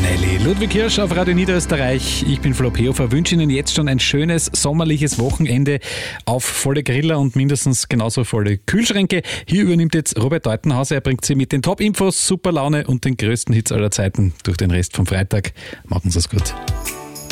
Nelly, Ludwig Hirsch auf Radio Niederösterreich. Ich bin Flo Pehofer, wünsche Ihnen jetzt schon ein schönes sommerliches Wochenende auf volle Griller und mindestens genauso volle Kühlschränke. Hier übernimmt jetzt Robert Deutenhauser. Er bringt Sie mit den Top-Infos, super Laune und den größten Hits aller Zeiten durch den Rest vom Freitag. Machen Sie es gut.